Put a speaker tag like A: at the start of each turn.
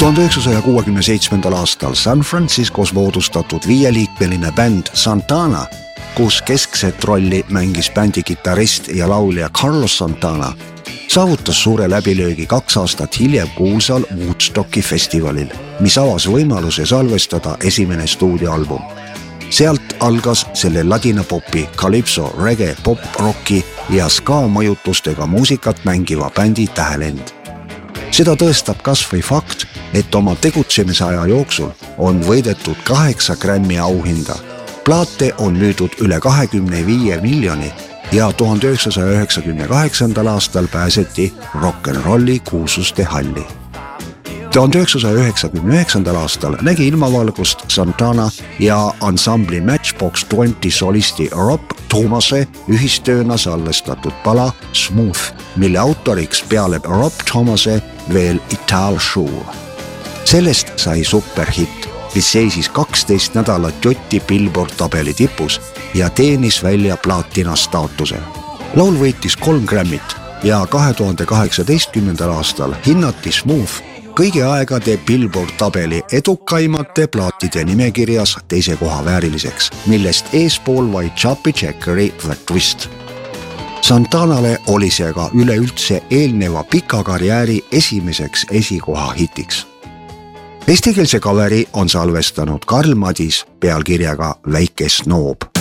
A: 1967. aastal San Franciscos moodustatud 5-liikmeline bänd Santana, kus keskset rolli mängis bändi kitarrist ja laulja Carlos Santana, saavutas suure läbilöögi 2 aastat hiljem kuulsal Woodstocki festivalil, mis avas võimaluse salvestada esimene stuudioalbum. Sealt algas selle ladinapopi, calypso, reggae, pop-rocki ja ska mõjutustega muusikat mängiva bändi tähelend. Seda tõestab kas või fakt, et oma tegutsemise aja jooksul on võidetud 8 Grammy auhinda. Plaate on müüdud üle 25 miljoni ja 1998. aastal pääseti rock'n'rolli kuulsuste halli. 1999. aastal nägi ilmavalgust Santana ja ansambli Matchbox 20 solisti Rob Thomase ühistööna salvestatud pala Smooth, mille autoriks peale Rob Thomase veel Ital Shore. Sellest sai superhitt, mis seisis 12 nädalat jotti Billboard tabeli tipus ja teenis välja plaatina staatuse. Laul võitis 3 Grammy't ja 2018. aastal hinnati Smooth kõigi aegade Billboard tabeli edukaimate plaatide nimekirjas 2. koha vääriliseks, millest eespool vaid Chubby Checkeri The Twist. Santanale oli see aga üleüldse eelneva pika karjääri esimeseks esikoha hitiks. Eestikeelse coveri on salvestanud Karl Madis pealkirjaga Väike snoob.